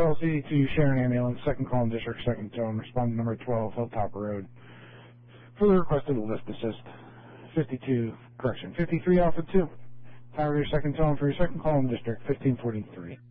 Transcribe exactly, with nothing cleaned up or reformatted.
L C to Sharon Ambulance, second column district, second tone, respond to number twelve, Hilltop Road. For the requested lift assist, fifty-two, correction, fifty-three Alpha two. Tower, your second tone for your second column district, fifteen forty-three.